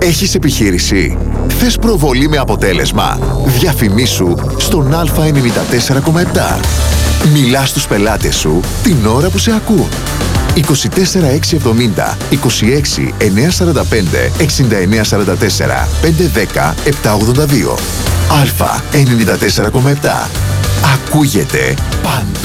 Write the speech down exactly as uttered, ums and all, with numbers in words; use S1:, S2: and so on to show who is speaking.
S1: Έχεις επιχείρηση? Θες προβολή με αποτέλεσμα? Διαφημίσου στον Α ενενήντα τέσσερα κόμμα επτά. Μιλάς στους πελάτες σου την ώρα που σε ακούν. είκοσι τέσσερα έξι εβδομήντα, είκοσι έξι εννιακόσια σαράντα πέντε, εξήντα εννέα σαράντα τέσσερα, πεντακόσια δέκα, επτακόσια ογδόντα δύο. Α ενενήντα τέσσερα κόμμα επτά. Ακούγεται παντού.